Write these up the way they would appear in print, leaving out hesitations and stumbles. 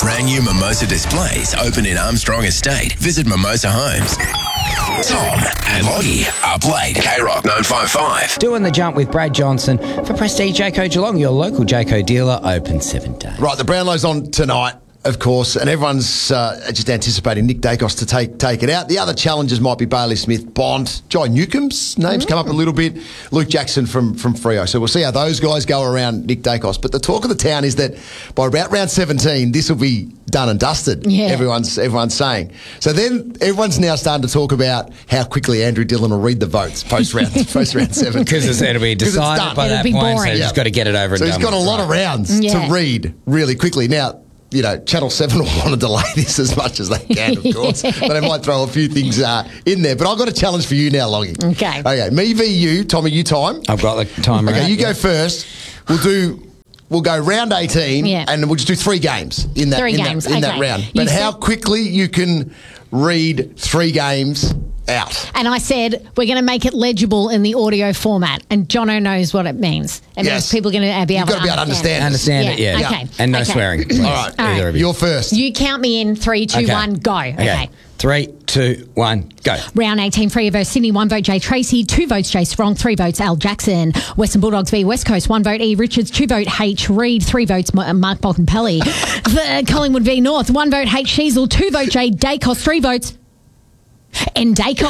Brand new Mimosa displays open in Armstrong Estate. Visit Mimosa Homes. Tom and Loggy up late. K-Rock 955. Doing the jump with Brad Johnson for Prestige Jayco Geelong, your local Jayco dealer, open 7 days. Right, the Brownlow's on tonight, of course, and everyone's just anticipating Nick Dacos to take it out. The other challengers might be Bailey Smith, Bond, Jai Newcomb's name's come up a little bit, Luke Jackson from Freo. So we'll see how those guys go around Nick Dacos. But the talk of the town is that by about round 17, this will be done and dusted. Yeah. Everyone's saying. So then everyone's now starting to talk about how quickly Andrew Dillon will read the votes post round 17. Because it'll be decided by that It'll be point, boring. so you've just got to get it over So and he's done got a with. lot of rounds Yeah. to read really quickly. Now, you know, Channel 7 will want to delay this as much as they can, of course. But they might throw a few things in there. But I've got a challenge for you now, Loggy. Okay. Okay, me v you. Tommy, you time. I've got the timer. Okay, out, you yeah. go first. We'll go round 18 Yeah. and we'll just do 3 games in that, Three in games, that, in that okay. round. You But said- how quickly you can read 3 games out. And I said, we're going to make it legible in the audio format. And Jono knows what it means. It Yes. means people are going to be You've able got to be able to understand. Understand it, yeah. Yeah, okay. And no Okay. swearing. please. All right. All right. Either of you. You're first. You count me in 3, 2, 1, go. Okay. 3, 2, 1, go. Round 18, Freo versus Sydney, 1 vote Jay Tracy, 2 votes Jay Sprong, 3 votes Al Jackson. Western Bulldogs v West Coast, 1 vote E Richards, 2 vote H Reid, 3 votes Mark Bontempelli. Collingwood v North, 1 vote H Sheasel, 2 vote Jay Dacos, 3 votes N Dacos.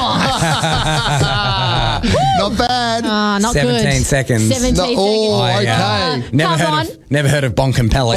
Not bad. Not 17 good. seconds. 17 No- seconds. oh, okay. Never heard of Bontempelli.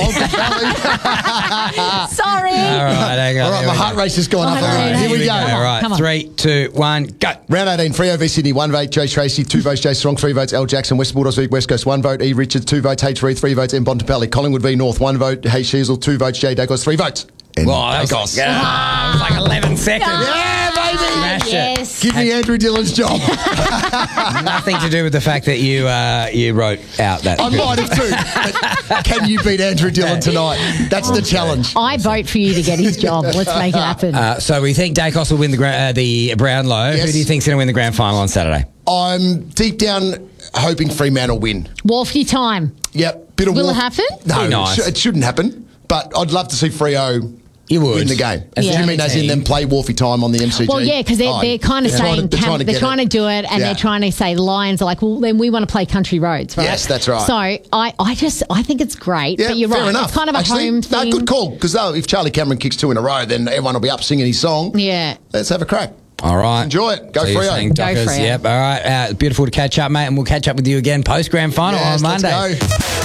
Sorry. All right, hang on. All right, here my we heart go. rate's just gone up. Oh, All right, here we go. Come on, All right, come on. 3, 2, 1, go. Round 18, Freo v Sydney, 1 vote Jay Tracy, 2 votes Jay Strong, 3 votes L Jackson. West Bulldogs v West Coast, 1 vote E Richards, 2 votes H Reid, 3 votes M Bontempelli. Collingwood v North, 1 vote H Sheasel, 2 votes Jay Dacos, 3 votes N Well, that was Dacos. it was like 11 seconds. Yeah, baby! Smash it. Yes. Give me Andrew Dillon's job. Nothing to do with the fact that you wrote out that. I might have too. But can you beat Andrew Dillon tonight? That's the challenge. I vote for you to get his job. Let's make it happen. So we think Dacos will win the Brownlow. Yes. Who do you think's going to win the grand final on Saturday? I'm deep down hoping Fremantle win. Wolfie time. Yep. Bit of Will it Wolf- happen? No, Be nice. it shouldn't happen. But I'd love to see Freo You would. win the game. As Do the you mean as in team. them play Wolfie time on the MCG? Well, yeah, because they're kind of saying they're trying to do it, and Yeah. they're trying to say the Lions are like, well, then we want to play country roads, right? Yes, that's right. So I think it's great, Yeah, but you're fair right. enough. It's kind of a Actually, home thing. No, good call. Because if Charlie Cameron kicks 2 in a row, then everyone will be up singing his song. Yeah. Let's have a crack. All right. Enjoy it. Go So you're Freo. saying Go Dockers, Freo. Yep. All right. Beautiful to catch up, mate. And we'll catch up with you again post grand final Yes, on let's Monday. go.